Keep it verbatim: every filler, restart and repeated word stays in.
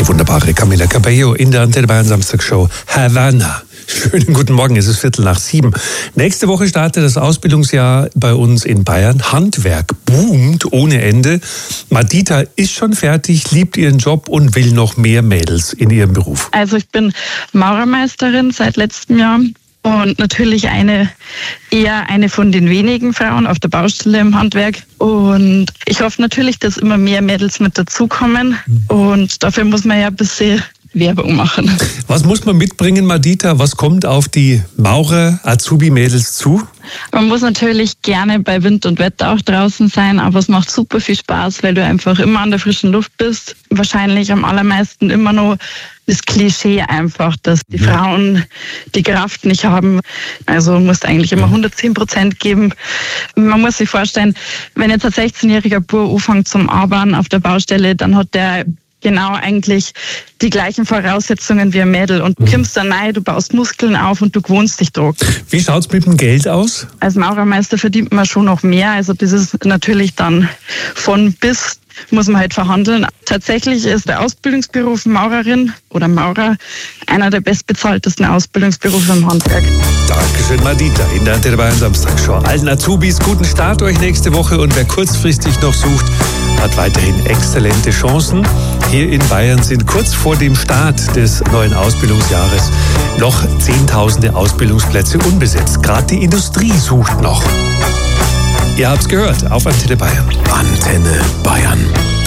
Die wunderbare Camila Cabello in der Antenne Bayern Samstagshow Havana. Schönen guten Morgen, es ist Viertel nach sieben. Nächste Woche startet das Ausbildungsjahr bei uns in Bayern. Handwerk boomt ohne Ende. Madita ist schon fertig, liebt ihren Job und will noch mehr Mädels in ihrem Beruf. Also ich bin Maurermeisterin seit letztem Jahr und natürlich eine eher eine von den wenigen Frauen auf der Baustelle im Handwerk. Und ich hoffe natürlich, dass immer mehr Mädels mit dazukommen. Und dafür muss man ja ein bisschen Werbung machen. Was muss man mitbringen, Madita? Was kommt auf die Maurer-Azubi-Mädels zu? Man muss natürlich gerne bei Wind und Wetter auch draußen sein, aber es macht super viel Spaß, weil du einfach immer an der frischen Luft bist. Wahrscheinlich am allermeisten immer noch das Klischee einfach, dass die ja. Frauen die Kraft nicht haben. Also musst eigentlich immer hundertzehn Prozent geben. Man muss sich vorstellen, wenn jetzt ein sechzehnjähriger Bub anfängt zum Arbeiten auf der Baustelle, dann hat der genau eigentlich die gleichen Voraussetzungen wie ein Mädel. Und du kommst dann rein, du baust Muskeln auf und du gewohnst dich drauf. Wie schaut's mit dem Geld aus? Als Maurermeister verdient man schon noch mehr. Also das ist natürlich dann von bis muss man halt verhandeln. Tatsächlich ist der Ausbildungsberuf Maurerin oder Maurer einer der bestbezahltesten Ausbildungsberufe im Handwerk. Dankeschön, Madita. In der Antenne Bayern Samstagshow. Allen Azubis guten Start euch nächste Woche und wer kurzfristig noch sucht, hat weiterhin exzellente Chancen. Hier in Bayern sind kurz vor dem Start des neuen Ausbildungsjahres noch Zehntausende Ausbildungsplätze unbesetzt. Gerade die Industrie sucht noch. Ihr habt's gehört, auf Antenne Bayern. Antenne Bayern.